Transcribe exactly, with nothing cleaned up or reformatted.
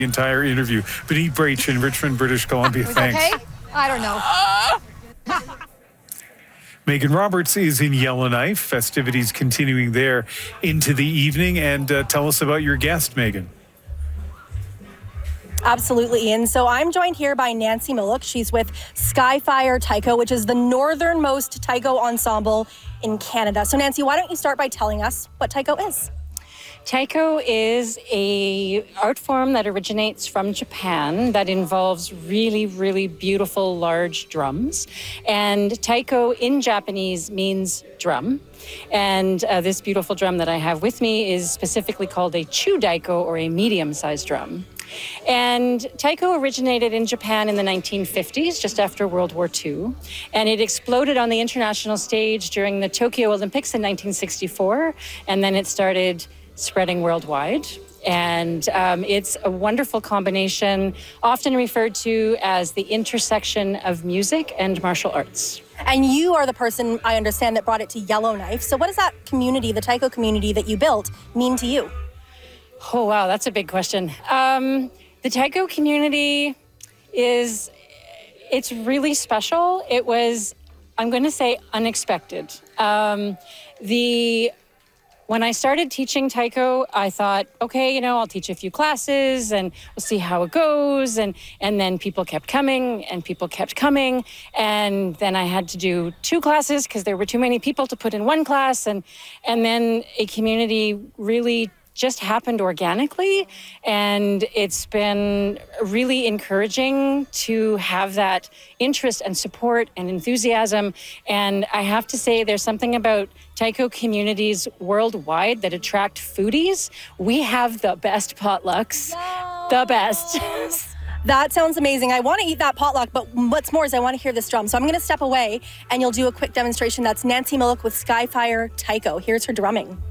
entire interview. Benit Braic in Richmond, British Columbia. Thanks. Okay? I don't know. Megan Roberts is in Yellowknife. Festivities continuing there into the evening. And uh, tell us about your guest, Megan. Absolutely, Ian. So I'm joined here by Nancy Miluk. She's with Skyfire Taiko, which is the northernmost taiko ensemble in Canada. So Nancy, why don't you start by telling us what taiko is? Taiko is a art form that originates from Japan that involves really, really beautiful large drums. And taiko in Japanese means drum. And uh, this beautiful drum that I have with me is specifically called a chudaiko, or a medium-sized drum. And taiko originated in Japan in the nineteen fifties, just after World War Two. And it exploded on the international stage during the Tokyo Olympics in nineteen sixty-four. And then it started spreading worldwide. And um, it's a wonderful combination, often referred to as the intersection of music and martial arts. And you are the person, I understand, that brought it to Yellowknife. So what does that community, the taiko community that you built, mean to you? Oh, wow, that's a big question. Um, the taiko community is, it's really special. It was, I'm going to say, unexpected. Um, the When I started teaching taiko, I thought, okay, you know, I'll teach a few classes and we'll see how it goes. And, and then people kept coming and people kept coming. And then I had to do two classes because there were too many people to put in one class. And, and then a community really just happened organically, and it's been really encouraging to have that interest and support and enthusiasm. And I have to say, there's something about taiko communities worldwide that attract foodies. We have the best potlucks, no. the best. That sounds amazing. I want to eat that potluck, but what's more is I want to hear this drum. So I'm going to step away and you'll do a quick demonstration. That's Nancy Miluk with Skyfire Taiko. Here's her drumming.